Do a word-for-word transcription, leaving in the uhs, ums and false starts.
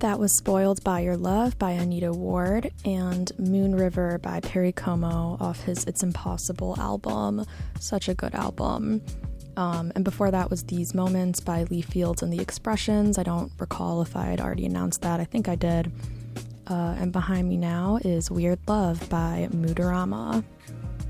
That was Spoiled by Your Love by Anita Ward and Moon River by Perry Como off his It's Impossible album. Such a good album. Um, and before that was These Moments by Lee Fields and the Expressions. I don't recall if I had already announced that. I think I did. Uh, and behind me now is Weird Love by Moodorama.